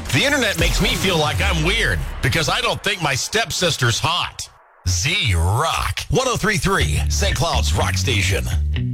The internet makes me feel like I'm weird because I don't think my stepsister's hot. Z Rock. 103.3, St. Cloud's Rock Station.